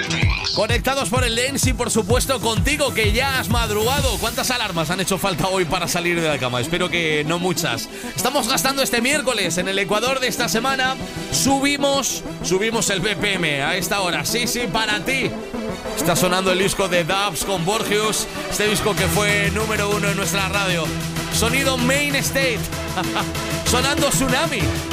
Conectados por el Dance y por supuesto contigo que ya has madrugado. ¿Cuántas alarmas han hecho falta hoy para salir de la cama? Espero que no muchas. Estamos gastando este miércoles en el Ecuador de esta semana. Subimos el BPM a esta hora. Sí, para ti. Está sonando el disco de Dubs con Borgius. Este disco que fue número 1 en nuestra radio. Sonido Main State. Sonando Tsunami.